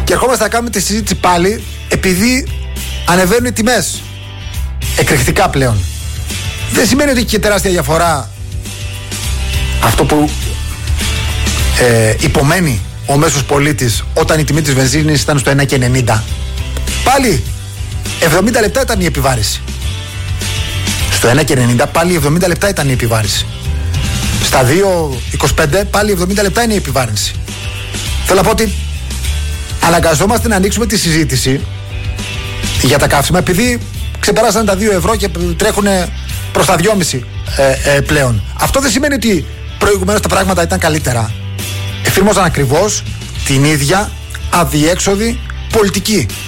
Και ερχόμαστε να κάνουμε τη συζήτηση πάλι επειδή ανεβαίνουν οι τιμές εκρηκτικά πλέον. Δεν σημαίνει ότι έχει και τεράστια διαφορά αυτό που υπομένει ο μέσος πολίτης όταν η τιμή της βενζίνης ήταν στο 1,90. Πάλι 70 λεπτά ήταν η επιβάρηση. Στο 1,90 πάλι 70 λεπτά ήταν η επιβάρηση. Στα 2,25 πάλι 70 λεπτά είναι η επιβάρυνση. Θέλω να πω ότι αναγκαζόμαστε να ανοίξουμε τη συζήτηση για τα καύσιμα επειδή ξεπεράσαν τα 2 ευρώ και τρέχουν προς τα 2,5 πλέον. Αυτό δεν σημαίνει ότι προηγουμένως τα πράγματα ήταν καλύτερα. Εφήρμοζαν ακριβώς την ίδια αδιέξοδη πολιτική.